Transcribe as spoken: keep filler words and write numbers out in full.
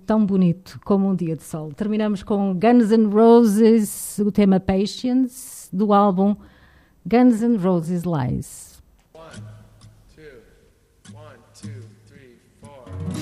tão bonito como um dia de sol. Terminamos com Guns N' Roses, o tema Patience, do álbum Guns N' Roses Lies. One, two, one, two, three, four.